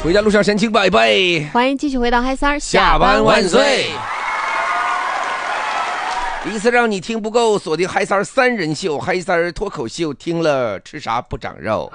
回家路上神情百倍。 欢迎继续回到嗨三儿下班万岁。一次让你听不够，锁定嗨三儿三人秀，嗨三儿脱口秀，听了吃啥不长肉，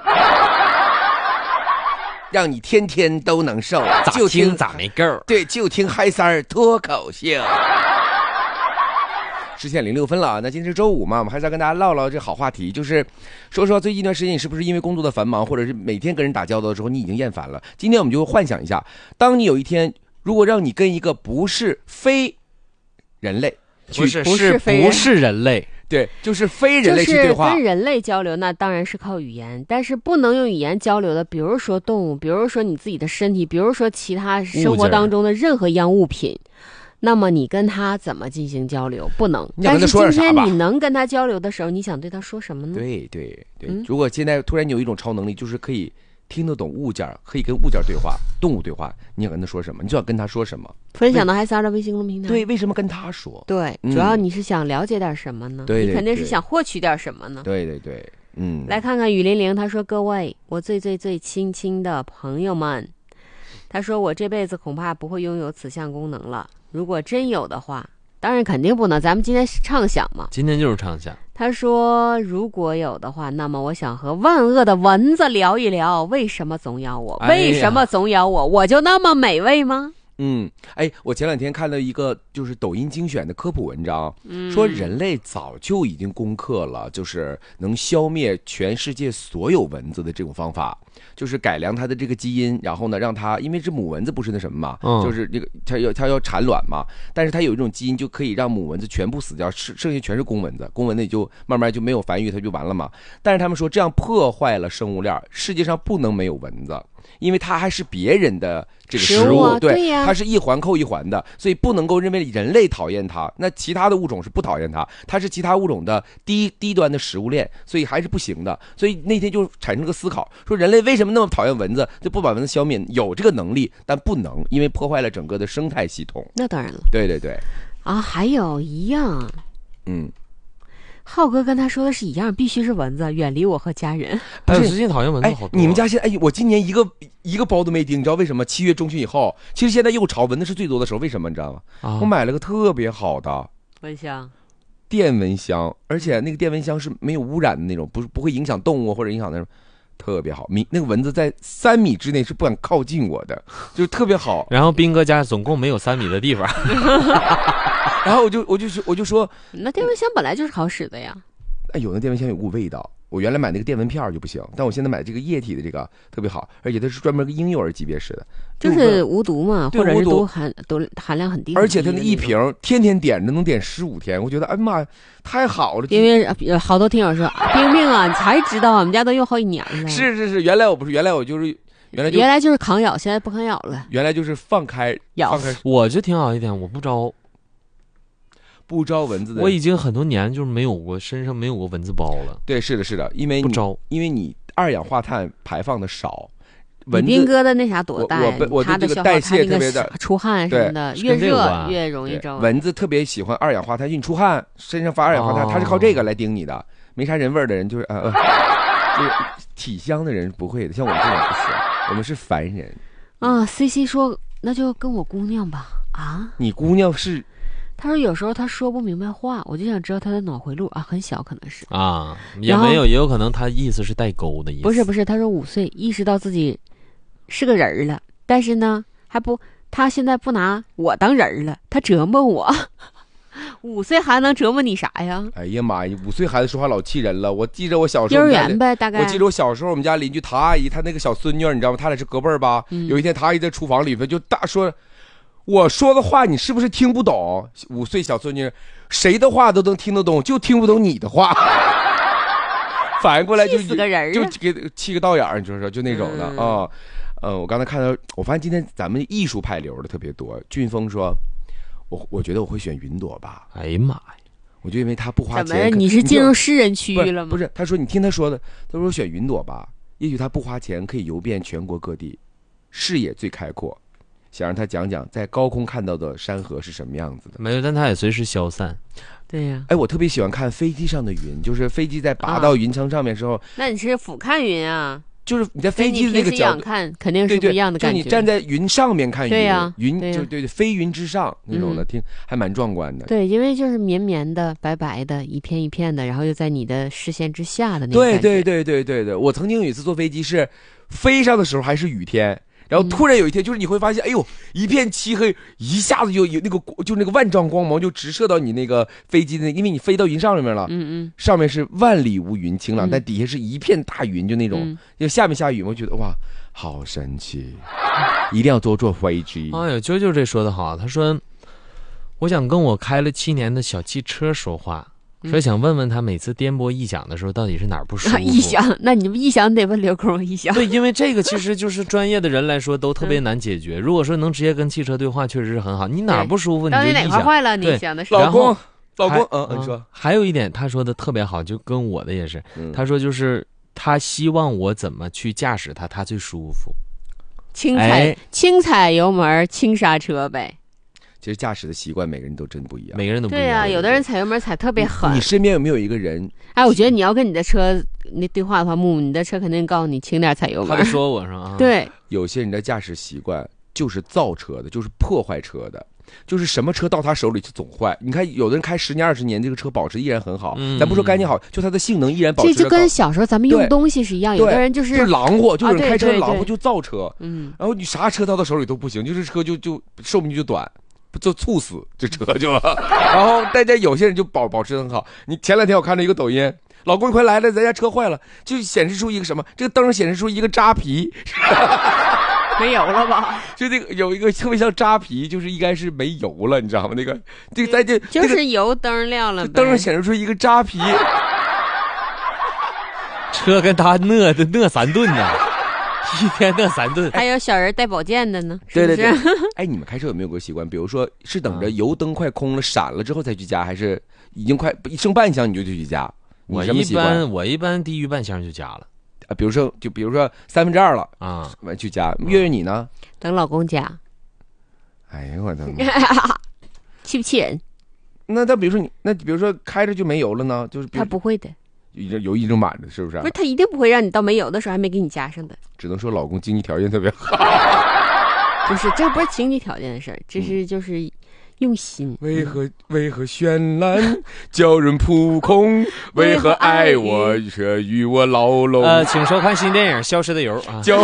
让你天天都能瘦，就听咋没够？ 对，就听嗨三儿脱口秀。10:06了，那今天是周五嘛，我们还是要跟大家唠唠这好话题，就是说说最近一段时间你是不是因为工作的繁忙，或者是每天跟人打交道的时候你已经厌烦了。今天我们就幻想一下，当你有一天如果让你跟一个不是非人类， 不是人类， 对，就是非人类去对话， 就是跟人类交流，那当然是靠语言，但是不能用语言交流的，比如说动物，比如说你自己的身体，比如说其他生活当中的任何一样物品。那么你跟他怎么进行交流？不能。但是今天你能跟他交流的时候，你想对他说什么呢？ 对，如果现在突然有一种超能力，就是可以听得懂物件，可以跟物件对话，动物对话，你想跟他说什么？你就想跟他说什么？ 分享到嗨三的微信公众平台。 对，为什么跟他说？ 对，主要你是想了解点什么呢？ 对， 你肯定是想获取点什么呢？ 对， 来看看雨霖铃，他说：“各位，我最亲的朋友们，他说我这辈子恐怕不会拥有此项功能了。如果真有的话，当然肯定不能。咱们今天是畅想嘛， 今天就是畅想。 他说，如果有的话，那么我想和万恶的蚊子聊一聊，为什么总咬我？为什么总咬我？我就那么美味吗？” 我前两天看到一个就是抖音精选的科普文章，说人类早就已经攻克了，就是能消灭全世界所有蚊子的这种方法，就是改良它的这个基因，然后呢让它，因为这母蚊子不是那什么嘛，就是这个它要产卵嘛，但是它有一种基因就可以让母蚊子全部死掉，剩下全是公蚊子，公蚊子也就慢慢就没有繁育，它就完了嘛。但是他们说这样破坏了生物链，世界上不能没有蚊子。因为它还是别人的这个食物， 对呀， 它是一环扣一环的，所以不能够认为人类讨厌它，那其他的物种是不讨厌它，它是其他物种的低端的食物链，所以还是不行的。所以那天就产生了个思考，说人类为什么那么讨厌蚊子，就不把蚊子消灭？有这个能力，但不能，因为破坏了整个的生态系统。 那当然了， 对啊，还有一样，浩哥跟他说的是一样，必须是蚊子，远离我和家人。 不是，最近讨厌蚊子好多。 你们家现在，我今年一个包都没叮，你知道为什么？7月中旬以后，其实现在又潮，蚊子是最多的时候，为什么你知道吗？我买了个特别好的蚊香， 电蚊香，而且那个电蚊香是没有污染的那种，不会影响动物或者影响那种。特别好，那个蚊子在3米之内是不敢靠近我的，就特别好。 然后斌哥家总共没有3米的地方， 然后我就说， 那电蚊香本来就是好使的呀。 有那电蚊香有股味道，我原来买那个电蚊片就不行，但我现在买这个液体的这个特别好，而且它是专门个婴幼儿级别式的， 就是无毒嘛，或者是都含量很低， 而且它那一瓶天天点着能点15天，我觉得哎妈太好了。 因为好多听友说冰啊，你才知道我们家都用好几年了。 是，原来我不是，原来就是抗咬，现在不抗咬了。 原来就是放开咬， 我就挺好一点，我不招蚊子的。 我已经很多年就是身上没有过蚊子包了。 对，是的，因为你2氧化碳排放的少。 你斌哥的那啥多大？ 我他的这个代谢特别的， 出汗什么的，越热越容易招。 蚊子特别喜欢2氧化碳，你出汗身上发2氧化碳，它是靠这个来叮你的。没啥人味的人就是就是体香的人不会的，像我们这种不行，我们是凡人啊。CC 说那就跟我姑娘吧。啊， 你姑娘是？ 他说有时候他说不明白话，我就想知道他的脑回路啊，很小可能是啊，也没有，也有可能他意思是带钩的意思。 不是，他说5岁意识到自己是个人了，但是呢他现在不拿我当人了，他折磨我。5岁还能折磨你啥呀？ 哎呀妈呀，5岁孩子说话老气人了。我记着我小时候幼儿园呗，大概。 我记着我小时候我们家邻居唐阿姨，她那个小孙女，你知道吗？她俩是隔辈儿吧？有一天唐阿姨在厨房里头就大说。我说的话你是不是听不懂？5岁小孙女谁的话都能听得懂，就听不懂你的话。反应过来就死个人， 就给气个道眼，就是就那种的啊。我刚才看到，我发现今天咱们艺术派流的特别多。俊峰说，我觉得我会选云朵吧。 哎呀妈呀！ 我就因为他不花钱。 怎么你是进入诗人区域了吗？ 不是，他说你听他说的，他说选云朵吧，也许他不花钱可以游遍全国各地，视野最开阔。想让他讲讲在高空看到的山河是什么样子的。 没有，但他也随时消散。 对呀。 哎，我特别喜欢看飞机上的云，就是飞机在拔到云层上面的时候。 那你是俯瞰云啊？ 就是你在飞机的那个角度看，肯定是不一样的感觉。 就你站在云上面看云， 对呀， 云就对飞云之上那种的，听还蛮壮观的。 对，因为就是绵绵的、白白的，一片一片的，然后又在你的视线之下的那种感觉。 对，我曾经有一次坐飞机是飞上的时候还是雨天。然后突然有一天，就是你会发现，哎呦，一片漆黑，一下子就有那个就那个万丈光芒就直射到你那个飞机的，因为你飞到云上面了，上面是万里无云晴朗，但底下是一片大云，就那种，就下面下雨，我觉得哇，好神奇，一定要多坐飞机。 哎呦，啾啾这说的好，他说，我想跟我开了7年的小汽车说话。说想问问他每次颠簸异响的时候到底是哪儿不舒服？ 异响？那你们异响得问刘空异响。 对，因为这个其实就是专业的人来说都特别难解决。如果说能直接跟汽车对话，确实是很好。你哪儿不舒服你就异响。 到底哪块坏了？你想的是老公，你说。 还有一点他说的特别好，就跟我的也是，他说就是他希望我怎么去驾驶他最舒服。 轻踩油门，轻刹车呗。 其实驾驶的习惯每个人都真不一样， 每个人都不一样。 对啊，有的人踩油门踩特别狠。 你身边有没有一个人？ 哎，我觉得你要跟你的车那对话的话，木木，你的车肯定告诉你轻点踩油门。 他就说我是吧？ 对， 有些人的驾驶习惯就是造车的，就是破坏车的，就是什么车到他手里就总坏。你看，有的人开10年20年，这个车保持依然很好，咱不说干净好，就它的性能依然保持。 这就跟小时候咱们用东西是一样，有的人就是狼货，就是开车狼货就造车，然后你啥车到他手里都不行，就是车就寿命就短。就猝死，这车就，然后大家有些人就保持得很好。你前2天我看了一个抖音，老公快来了，咱家车坏了，就显示出一个什么？这个灯显示出一个扎皮， 没油了吧？ 就那个有一个特别像扎皮，就是应该是没油了，你知道吗？那个这个咱就是油灯亮了， 灯上显示出一个扎皮， 车跟他饿3顿呢。1天饿3顿， 还有小人带宝剑的呢， 对。哎，你们开车有没有个习惯？比如说是等着油灯快空了、闪了之后才去加，还是已经快剩半箱你就去加？ 我一般低于半箱就加了啊。比如说2/3了啊， 去加。月月你呢？ 等老公加。 哎呀，我的气不气人？ 那比如说开着就没油了呢？就是他不会的。 油已经满了，是不是？ 不是，他一定不会让你到没油的时候还没给你加上的。 只能说老公经济条件特别好。 不是，这不是经济条件的事儿，这是就是用心。 为何绚烂叫人扑空？为何爱我却与我牢笼？ 请收看新电影《消失的油》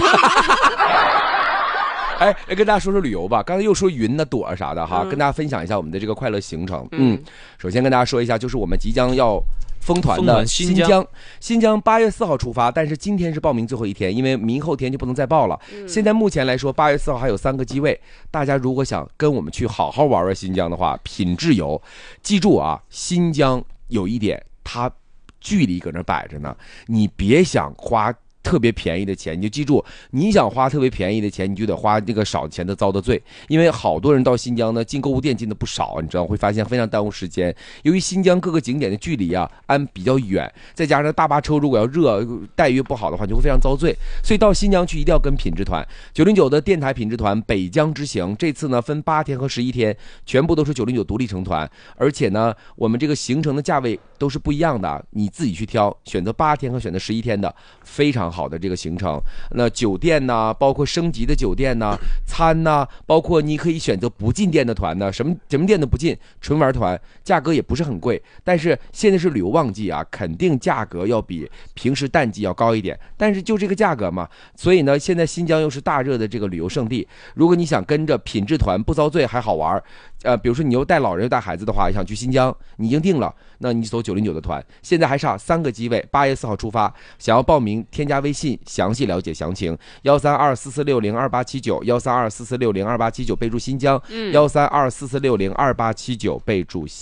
啊。 哎，跟大家说说旅游吧。刚才又说云呢、朵啥的哈，跟大家分享一下我们的这个快乐行程。首先跟大家说一下，就是我们即将要封团的新疆8月4号出发，但是今天是报名最后一天，因为明后天就不能再报了。现在目前来说8月4号还有3个机位，大家如果想跟我们去好好玩玩新疆的话，品质游，记住啊，新疆有一点，它距离搁那摆着呢，你别想花特别便宜的钱，你就记住，你想花特别便宜的钱，你就得花这个少的钱的遭的罪。因为好多人到新疆呢，进购物店进的不少，你知道会发现非常耽误时间。由于新疆各个景点的距离啊比较远，再加上大巴车如果要热，待遇不好的话，就会非常遭罪。所以到新疆去一定要跟品质团，909的电台品质团北疆之行，这次呢分8天和11天，全部都是909独立成团，而且呢我们这个行程的价位都是不一样的，你自己去挑，选择8天和选择11天的，非常好的这个行程。那酒店呢，包括升级的酒店呢，餐呢，包括你可以选择不进店的团呢，什么店都不进，纯玩团，价格也不是很贵。但是现在是旅游旺季啊，肯定价格要比平时淡季要高一点，但是就这个价格嘛，所以呢现在新疆又是大热的这个旅游胜地，如果你想跟着品质团不遭罪还好玩，比如说你又带老人又带孩子的话，想去新疆，你已经定了，那你走909的团，现在还差3个机位，8月4号出发，想要报名添加微信详细了解详情，13244602879，13244602879，备注新疆，13244602879，备注